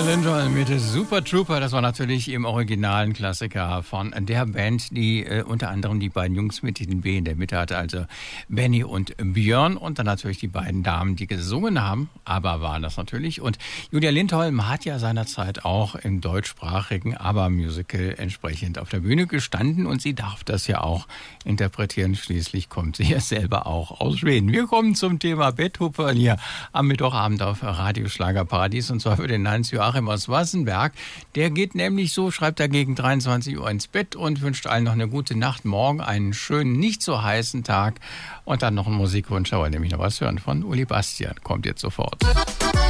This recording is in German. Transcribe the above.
Julia Lindholm mit Super Trooper, das war natürlich im originalen Klassiker von der Band, die unter anderem die beiden Jungs mit den B in der Mitte hatte, also Benny und Björn, und dann natürlich die beiden Damen, die gesungen haben, aber waren das natürlich. Und Julia Lindholm hat ja seinerzeit auch im deutschsprachigen ABBA-Musical entsprechend auf der Bühne gestanden und sie darf das ja auch interpretieren. Schließlich kommt sie ja selber auch aus Schweden. Wir kommen zum Thema Beethoven hier am Mittwochabend auf Radio Schlagerparadies, und zwar für den Heinz-Joachim aus Wassenberg. Der geht nämlich so, schreibt er, gegen 23 Uhr ins Bett und wünscht allen noch eine gute Nacht. Morgen einen schönen, nicht so heißen Tag und dann noch einen Musikwunsch, aber nämlich noch was hören von Uli Bastian. Kommt jetzt sofort.